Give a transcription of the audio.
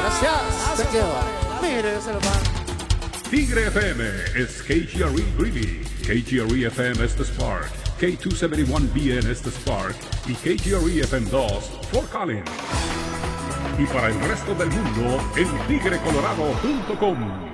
Gracias. Te quedo. Mire, se lo van. Tigre FM is KGRE Greeley, KGRE FM es The Spark, K271BN es The Spark y KGRE FM 2 Fort Collins. Y para el resto del mundo en tigrecolorado.com.